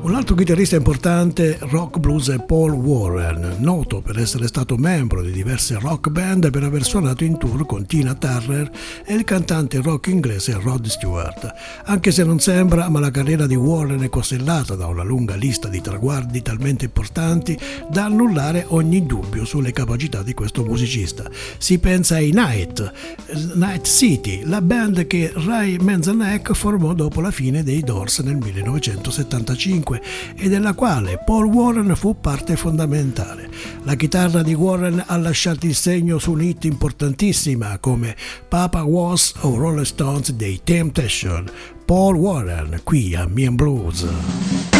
Un altro chitarrista importante rock blues è Paul Warren, noto per essere stato membro di diverse rock band e per aver suonato in tour con Tina Turner e il cantante rock inglese Rod Stewart. Anche se non sembra, ma la carriera di Warren è costellata da una lunga lista di traguardi talmente importanti da annullare ogni dubbio sulle capacità di questo musicista. Si pensa ai Night City, la band che Ray Manzarek formò dopo la fine dei Doors nel 1975 e della quale Paul Warren fu parte fondamentale. La chitarra di Warren ha lasciato il segno su un'hit importantissima come Papa Was o Rolling Stones dei Temptation. Paul Warren qui a Me and Blues.